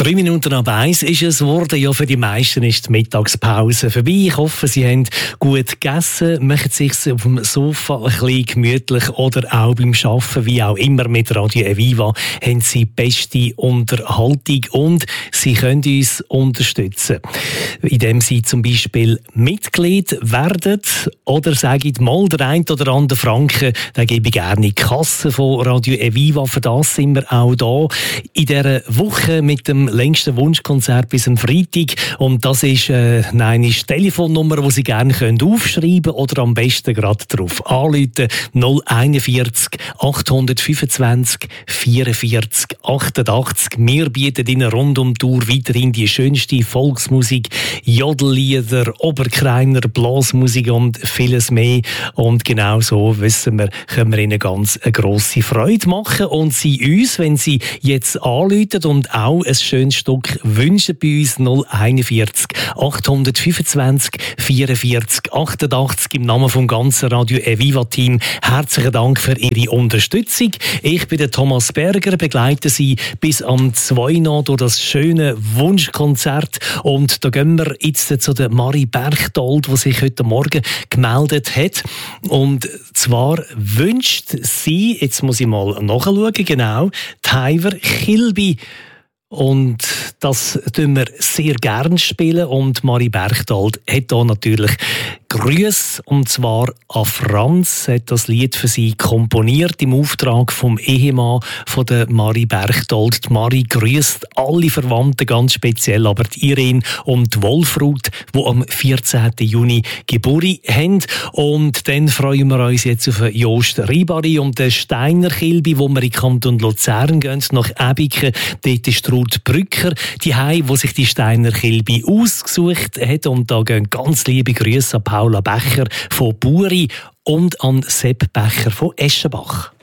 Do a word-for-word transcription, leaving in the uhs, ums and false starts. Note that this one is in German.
Drei Minuten ab eins ist es geworden. Ja, für die meisten ist die Mittagspause vorbei. Ich hoffe, Sie haben gut gegessen, machen sich auf dem Sofa ein bisschen gemütlich oder auch beim Arbeiten, wie auch immer mit Radio Eviva, haben Sie beste Unterhaltung und Sie können uns unterstützen, indem Sie zum Beispiel Mitglied werden oder sagen, mal der ein oder andere Franken, dann gebe ich gerne in die Kasse von Radio Eviva. Für das sind wir auch da in dieser Woche mit dem längsten Wunschkonzert bis am Freitag. Und das ist äh, eine Telefonnummer, die Sie gerne können aufschreiben können oder am besten gerade darauf anrufen. null einundvierzig achthundertfünfundzwanzig vierundvierzig achtundachtzig. Wir bieten Ihnen rund um die Tour weiterhin die schönste Volksmusik, Jodellieder, Oberkreiner, Blasmusik und vieles mehr. Und genau so, wissen wir, können wir Ihnen ganz eine grosse Freude machen. Und Sie uns, wenn Sie jetzt anrufen und auch ein schönes Stück wünschen bei uns, null einundvierzig achthundertfünfundzwanzig vierundvierzig achtundachtzig im Namen vom ganzen Radio Eviva-Team. Herzlichen Dank für Ihre Unterstützung. Ich bin der Thomas Berger, begleite Sie bis am zwei noch durch das schöne Wunschkonzert. Und da gehen wir jetzt zu der Marie Berchtold, die sich heute Morgen gemeldet hat. Und zwar wünscht sie, jetzt muss ich mal nachschauen, genau, Tiver Kilby. Und das tun wir sehr gern spielen. Und Marie Berchtold hat hier natürlich Grüße, und zwar an Franz, hat das Lied für sie komponiert im Auftrag vom Ehemann von der Marie Berchtold. Die Marie grüßt alle Verwandten ganz speziell, aber die Irene und die Wolfrut, die am vierzehnten Juni Geburt haben. Und dann freuen wir uns jetzt auf Jost Ribari und den Steiner Kilby, wo wir in Kanton Luzern gehen, nach Ebiken. Dort ist Ruth Brücker, die Hei, wo sich die Steiner Kilby ausgesucht hat. Und da gehen ganz liebe Grüße an Paula Becher von Buri und an Sepp Becher von Eschenbach.